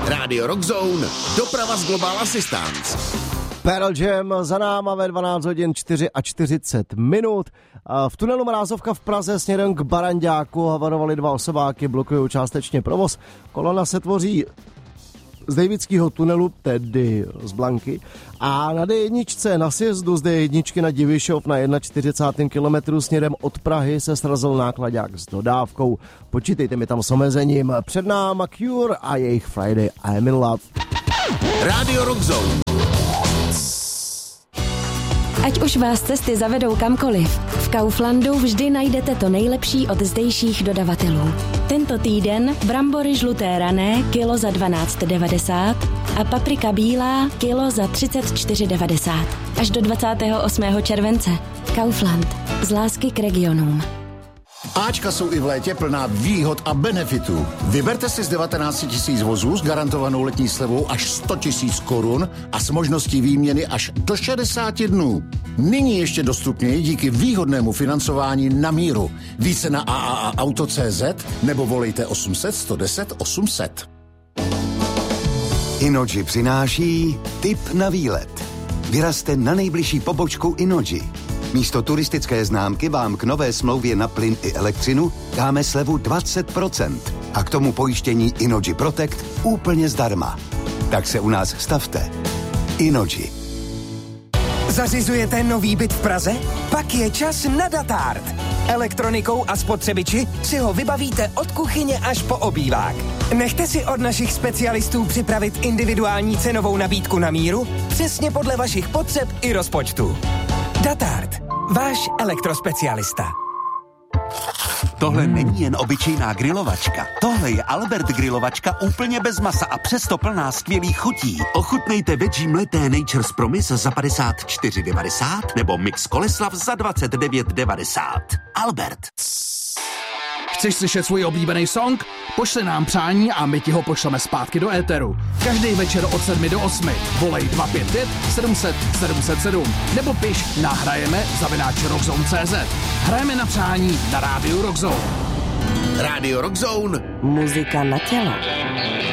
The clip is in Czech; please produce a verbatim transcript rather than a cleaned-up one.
Rádio Rockzone, doprava z Global Assistance. Pearl Jam za náma ve dvanáct hodin čtyřicet čtyři minut. V tunelu Mrázovka v Praze směrem k Baranďáku havarovali dva osobáky, blokují částečně provoz. Kolona se tvoří z Davidského tunelu, tedy z Blanky, a na D jedna na sjezdu z D jedna na Divišov na čtyřicátém prvním kilometru směrem od Prahy se srazil nákladák s dodávkou. Počítejte mi tam s omezením. Před náma Cure a jejich Friday I'm in Love. Rádio Rockzone. Ať už vás cesty zavedou kamkoliv, v Kauflandu vždy najdete to nejlepší od zdejších dodavatelů. Tento týden brambory žluté rané kilo za dvanáct devadesát a paprika bílá kilo za třicet čtyři devadesát. Až do dvacátého osmého července. Kaufland. Z lásky k regionům. Ačka jsou i v létě plná výhod a benefitů. Vyberte si z devatenáct tisíc vozů s garantovanou letní slevou až sto tisíc korun a s možností výměny až do šedesáti dnů. Nyní ještě dostupněji díky výhodnému financování na míru. Více na a a a auto tečka cé zet nebo volejte osm set sto deset osm set. Innogy přináší tip na výlet. Vyrazte na nejbližší pobočku Innogy. Místo turistické známky vám k nové smlouvě na plyn i elektřinu dáme slevu dvacet procent a k tomu pojištění Innogy Protect úplně zdarma. Tak se u nás stavte. Innogy. Zařizujete nový byt v Praze? Pak je čas na Datart. Elektronikou a spotřebiči si ho vybavíte od kuchyně až po obývák. Nechte si od našich specialistů připravit individuální cenovou nabídku na míru, přesně podle vašich potřeb i rozpočtu. Datart. Váš elektrospecialista. Tohle není jen obyčejná grilovačka. Tohle je Albert grilovačka úplně bez masa a přesto plná skvělých chutí. Ochutnejte veggie mleté Nature's Promise za padesát čtyři devadesát nebo Mix Koleslav za dvacet devět devadesát. Albert. Chceš slyšet svůj oblíbený song? Pošli nám přání a my ti ho pošleme zpátky do éteru. Každý večer od sedmi do osmi. Volej dva pět pět sedm set sedm set sedm nebo piš na hrajeme zavináč rockzone tečka cé zet. Hrajeme na přání na rádiu Rockzone. Rádio Rockzone. Muzika na tělo.